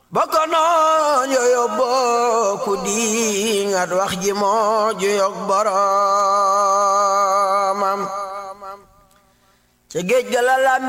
bokkonoon yooyo bokku di ngat wax ji moo ju yok boromam ca géej ga la